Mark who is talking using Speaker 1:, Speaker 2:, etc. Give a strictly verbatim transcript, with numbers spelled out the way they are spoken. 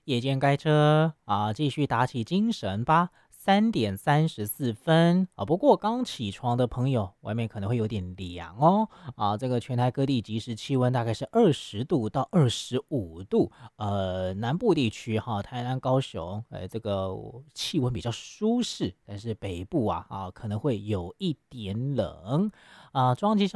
Speaker 1: 夜间开车啊，继续打起精神吧。三点三十四分啊，不过刚起床的朋友，外面可能会有点凉哦。啊，这个全台各地即时气温大概是二十度到二十五度。呃，南部地区哈，台南、高雄，呃，这个气温比较舒适，但是北部啊啊可能会有一点冷啊。中央气象